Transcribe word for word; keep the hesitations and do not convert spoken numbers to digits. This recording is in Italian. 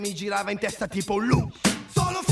mi girava in testa tipo un loop. Solo